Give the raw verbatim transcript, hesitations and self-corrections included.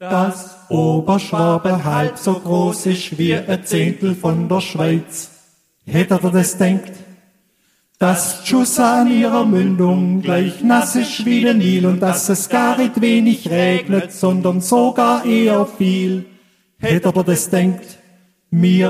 dass Oberschwaben halb so groß ist wie ein Zehntel von der Schweiz. Hättet ihr das denkt? Dass die Schusse an ihrer Mündung gleich nass ist wie der Nil und dass es gar nicht wenig regnet, sondern sogar eher viel. Hättet ihr das denkt? Mir